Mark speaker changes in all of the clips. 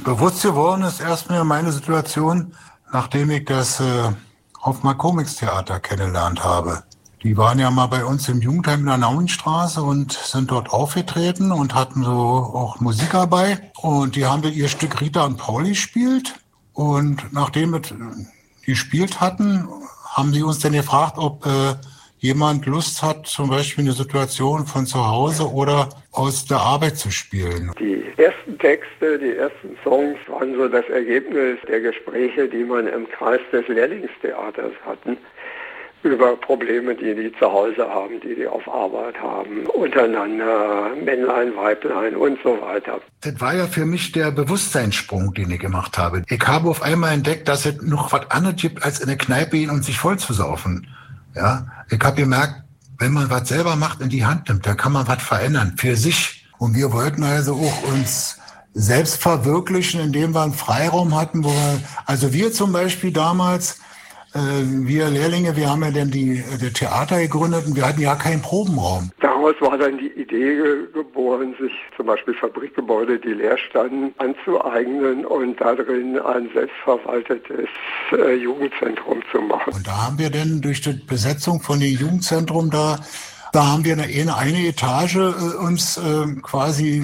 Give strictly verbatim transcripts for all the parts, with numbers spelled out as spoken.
Speaker 1: Bewusst geworden ist erstmal meine Situation, nachdem ich das äh, Hoffmann Comics Theater kennengelernt habe. Die waren ja mal bei uns im Jugendheim in der Nauenstraße und sind dort aufgetreten und hatten so auch Musik dabei. Und die haben ihr Stück Rita und Pauli gespielt. Und nachdem wir die gespielt hatten, haben sie uns dann gefragt, ob äh, jemand Lust hat, zum Beispiel eine Situation von zu Hause oder aus der Arbeit zu spielen.
Speaker 2: Die ersten Texte, die ersten Songs waren so das Ergebnis der Gespräche, die man im Kreis des Lehrlingstheaters hatten, über Probleme, die die zu Hause haben, die die auf Arbeit haben, untereinander, Männlein, Weiblein und so weiter.
Speaker 1: Das war ja für mich der Bewusstseinssprung, den ich gemacht habe. Ich habe auf einmal entdeckt, dass es noch was anderes gibt, als in eine Kneipe gehen und sich voll zu saufen. Ja, ich habe gemerkt, wenn man was selber macht, in die Hand nimmt, dann kann man was verändern für sich. Und wir wollten also auch uns selbst verwirklichen, indem wir einen Freiraum hatten, wo wir, also wir zum Beispiel damals, äh, wir Lehrlinge, wir haben ja dann die, die Theater gegründet und wir hatten ja keinen Probenraum.
Speaker 2: Daraus war dann die Idee geboren, sich zum Beispiel Fabrikgebäude, die leer standen, anzueignen und darin ein selbstverwaltetes äh, Jugendzentrum zu machen.
Speaker 1: Und da haben wir dann durch die Besetzung von dem Jugendzentrum da, da haben wir eine, eine Etage äh, uns äh, quasi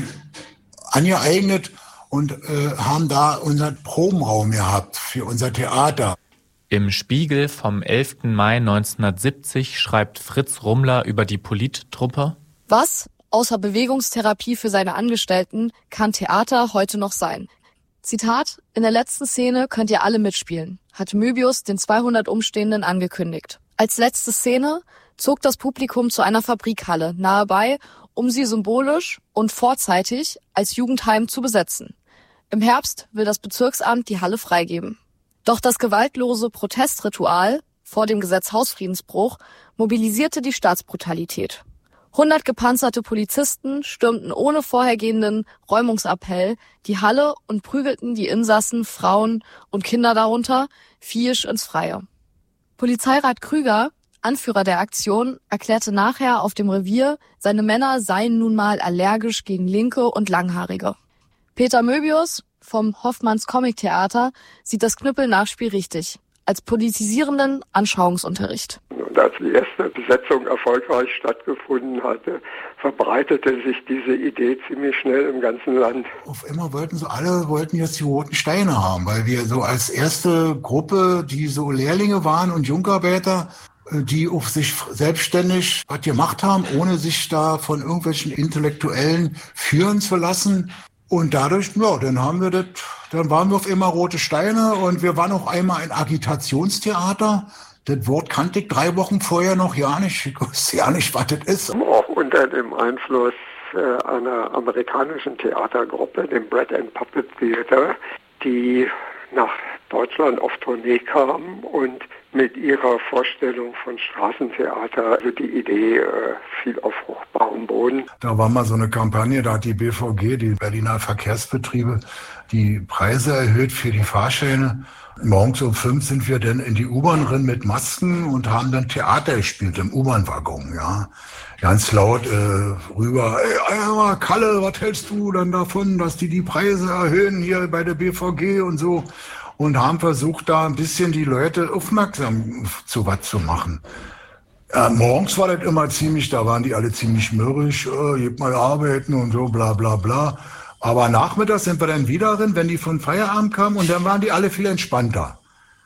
Speaker 1: angeeignet und äh, haben da unseren Probenraum gehabt für unser Theater.
Speaker 3: Im Spiegel vom elften Mai neunzehnhundertsiebzig schreibt Fritz Rummler über die Polittruppe:
Speaker 4: Was, außer Bewegungstherapie für seine Angestellten, kann Theater heute noch sein? Zitat: In der letzten Szene könnt ihr alle mitspielen, hat Möbius den zweihundert Umstehenden angekündigt. Als letzte Szene zog das Publikum zu einer Fabrikhalle nahe bei, um sie symbolisch und vorzeitig als Jugendheim zu besetzen. Im Herbst will das Bezirksamt die Halle freigeben. Doch das gewaltlose Protestritual vor dem Gesetz Hausfriedensbruch mobilisierte die Staatsbrutalität. Hundert gepanzerte Polizisten stürmten ohne vorhergehenden Räumungsappell die Halle und prügelten die Insassen, Frauen und Kinder darunter, viehisch ins Freie. Polizeirat Krüger, Anführer der Aktion, erklärte nachher auf dem Revier, seine Männer seien nun mal allergisch gegen Linke und Langhaarige. Peter Möbius vom Hoffmanns Comic Theater sieht das Knüppel-Nachspiel richtig, als politisierenden Anschauungsunterricht.
Speaker 2: Und als die erste Besetzung erfolgreich stattgefunden hatte, verbreitete sich diese Idee ziemlich schnell im ganzen Land.
Speaker 1: Auf einmal wollten so alle wollten jetzt die roten Steine haben, weil wir so als erste Gruppe, die so Lehrlinge waren und Jungarbeiter, die auf sich selbstständig was gemacht haben, ohne sich da von irgendwelchen Intellektuellen führen zu lassen. Und dadurch, ja, dann haben wir das, dann waren wir auf immer rote Steine und wir waren auch einmal ein Agitationstheater. Das Wort kannte ich drei Wochen vorher noch ja nicht. Ich wusste ja nicht, was das ist.
Speaker 2: Auch unter dem Einfluss äh, einer amerikanischen Theatergruppe, dem Bread and Puppet Theater, die nach Deutschland auf Tournee kam und mit ihrer Vorstellung von Straßentheater, also die Idee äh, fiel auf fruchtbaren Boden.
Speaker 1: Da war mal so eine Kampagne, da hat die B V G, die Berliner Verkehrsbetriebe, die Preise erhöht für die Fahrscheine. Morgens um fünf sind wir dann in die U-Bahn rein mit Masken und haben dann Theater gespielt im U-Bahn-Waggon, ja. Ganz laut äh, rüber, ey, Kalle, was hältst du dann davon, dass die die Preise erhöhen hier bei der B V G und so? Und haben versucht, da ein bisschen die Leute aufmerksam zu was zu machen. Ja, morgens war das immer ziemlich, da waren die alle ziemlich mürrisch, äh, geht mal arbeiten und so, bla bla bla. Aber nachmittags sind wir dann wieder drin, wenn die von Feierabend kamen und dann waren die alle viel entspannter.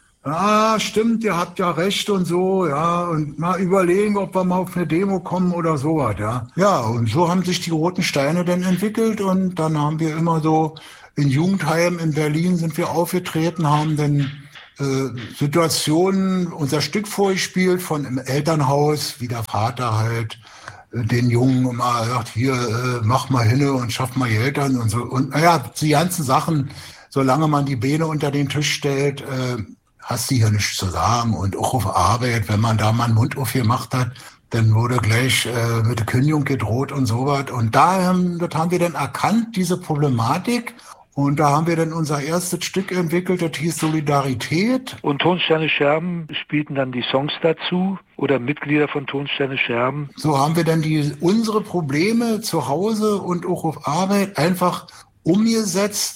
Speaker 1: Ja, stimmt, ihr habt ja recht und so, ja, und mal überlegen, ob wir mal auf eine Demo kommen oder sowas, ja. Ja, und so haben sich die roten Steine dann entwickelt und dann haben wir immer so in Jugendheimen in Berlin sind wir aufgetreten, haben dann äh, Situationen, unser Stück vorgespielt von im Elternhaus, wie der Vater halt äh, den Jungen immer sagt, hier, äh, mach mal hin und schaff mal Geld an und so. Und naja, die ganzen Sachen, solange man die Beine unter den Tisch stellt, äh, hast du hier nichts zu sagen. Und auch auf Arbeit, wenn man da mal einen Mund aufgemacht hat, dann wurde gleich äh, mit der Kündigung gedroht und sowas. Und da ähm, das haben wir dann erkannt, diese Problematik. Und da haben wir dann unser erstes Stück entwickelt, das hieß Solidarität.
Speaker 5: Und Tonsteine Scherben spielten dann die Songs dazu oder Mitglieder von Tonsteine Scherben.
Speaker 1: So haben wir dann die unsere Probleme zu Hause und auch auf Arbeit einfach umgesetzt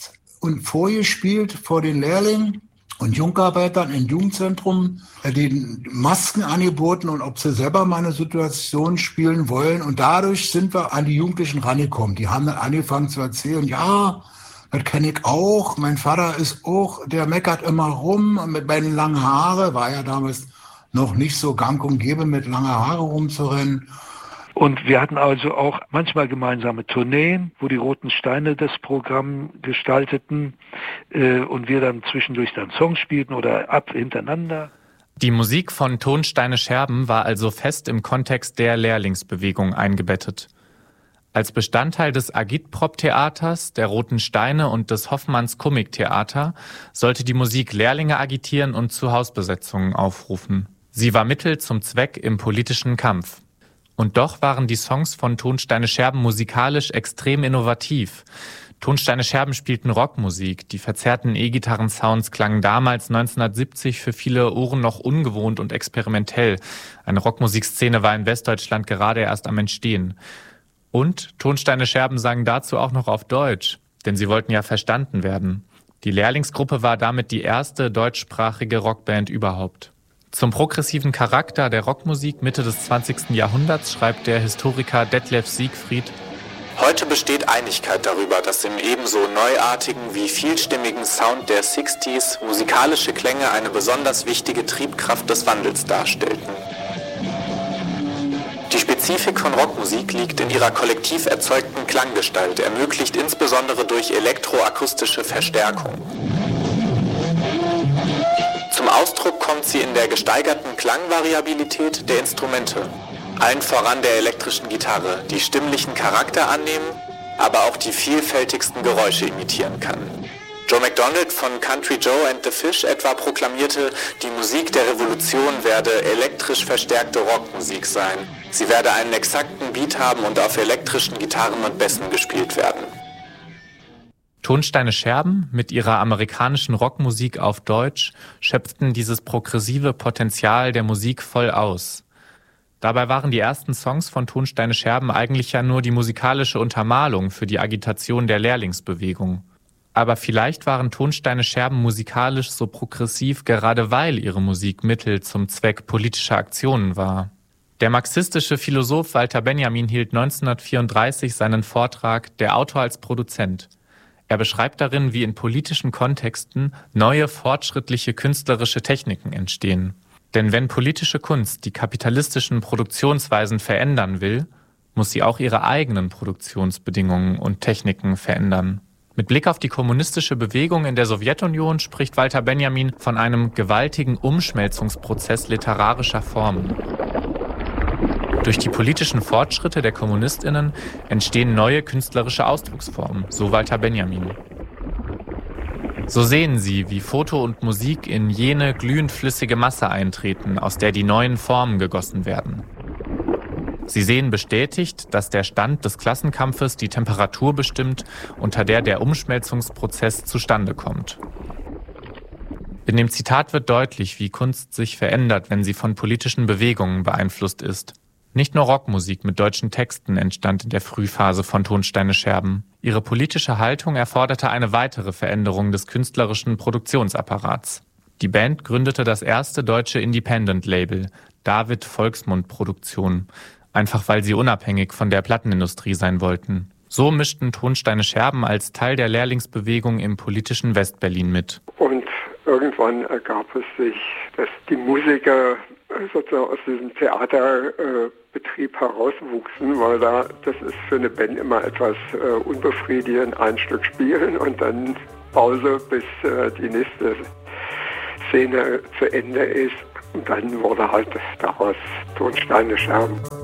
Speaker 1: und vorgespielt vor den Lehrlingen und Jungarbeitern im Jugendzentrum, den Masken angeboten und ob sie selber mal eine Situation spielen wollen. Und dadurch sind wir an die Jugendlichen rangekommen. Die haben dann angefangen zu erzählen, ja, das kenne ich auch. Mein Vater ist auch, der meckert immer rum mit meinen langen Haaren. War ja damals noch nicht so gang und gäbe, mit langen Haare rumzurennen.
Speaker 5: Und wir hatten also auch manchmal gemeinsame Tourneen, wo die Roten Steine das Programm gestalteten äh, und wir dann zwischendurch dann Songs spielten oder ab hintereinander.
Speaker 3: Die Musik von Tonsteine Scherben war also fest im Kontext der Lehrlingsbewegung eingebettet. Als Bestandteil des Agitprop-Theaters, der Roten Steine und des Hoffmanns Komiktheater sollte die Musik Lehrlinge agitieren und zu Hausbesetzungen aufrufen. Sie war Mittel zum Zweck im politischen Kampf. Und doch waren die Songs von Tonsteine Scherben musikalisch extrem innovativ. Tonsteine Scherben spielten Rockmusik. Die verzerrten E-Gitarren-Sounds klangen damals neunzehnhundertsiebzig für viele Ohren noch ungewohnt und experimentell. Eine Rockmusikszene war in Westdeutschland gerade erst am Entstehen. Und Tonsteine Scherben sangen dazu auch noch auf Deutsch, denn sie wollten ja verstanden werden. Die Lehrlingsgruppe war damit die erste deutschsprachige Rockband überhaupt. Zum progressiven Charakter der Rockmusik Mitte des zwanzigsten Jahrhunderts schreibt der Historiker Detlef Siegfried:
Speaker 6: Heute besteht Einigkeit darüber, dass im ebenso neuartigen wie vielstimmigen Sound der sechziger musikalische Klänge eine besonders wichtige Triebkraft des Wandels darstellten. Die Spezifik von Rockmusik liegt in ihrer kollektiv erzeugten Klanggestalt, ermöglicht insbesondere durch elektroakustische Verstärkung. Zum Ausdruck kommt sie in der gesteigerten Klangvariabilität der Instrumente, allen voran der elektrischen Gitarre, die stimmlichen Charakter annehmen, aber auch die vielfältigsten Geräusche imitieren kann. Joe McDonald von Country Joe and the Fish etwa proklamierte, die Musik der Revolution werde elektrisch verstärkte Rockmusik sein. Sie werde einen exakten Beat haben und auf elektrischen Gitarren und Bässen gespielt werden.
Speaker 3: Tonsteine Scherben mit ihrer amerikanischen Rockmusik auf Deutsch schöpften dieses progressive Potenzial der Musik voll aus. Dabei waren die ersten Songs von Tonsteine Scherben eigentlich ja nur die musikalische Untermalung für die Agitation der Lehrlingsbewegung. Aber vielleicht waren Tonsteine Scherben musikalisch so progressiv, gerade weil ihre Musik Mittel zum Zweck politischer Aktionen war. Der marxistische Philosoph Walter Benjamin hielt neunzehnhundertvierunddreißig seinen Vortrag »Der Autor als Produzent«. Er beschreibt darin, wie in politischen Kontexten neue, fortschrittliche künstlerische Techniken entstehen. Denn wenn politische Kunst die kapitalistischen Produktionsweisen verändern will, muss sie auch ihre eigenen Produktionsbedingungen und Techniken verändern. Mit Blick auf die kommunistische Bewegung in der Sowjetunion spricht Walter Benjamin von einem gewaltigen Umschmelzungsprozess literarischer Formen. Durch die politischen Fortschritte der KommunistInnen entstehen neue künstlerische Ausdrucksformen, so Walter Benjamin. So sehen sie, wie Foto und Musik in jene glühend flüssige Masse eintreten, aus der die neuen Formen gegossen werden. Sie sehen bestätigt, dass der Stand des Klassenkampfes die Temperatur bestimmt, unter der der Umschmelzungsprozess zustande kommt. In dem Zitat wird deutlich, wie Kunst sich verändert, wenn sie von politischen Bewegungen beeinflusst ist. Nicht nur Rockmusik mit deutschen Texten entstand in der Frühphase von Tonsteine Scherben. Ihre politische Haltung erforderte eine weitere Veränderung des künstlerischen Produktionsapparats. Die Band gründete das erste deutsche Independent-Label, David Volksmund Produktion, einfach weil sie unabhängig von der Plattenindustrie sein wollten. So mischten Tonsteine Scherben als Teil der Lehrlingsbewegung im politischen Westberlin mit.
Speaker 2: Und irgendwann ergab es sich, dass die Musiker sozusagen aus diesem Theaterbetrieb herauswuchsen, weil da, das ist für eine Band immer etwas äh, unbefriedigend, ein Stück spielen und dann Pause, bis äh, die nächste Szene zu Ende ist. Und dann wurde halt daraus Tonsteine Scherben.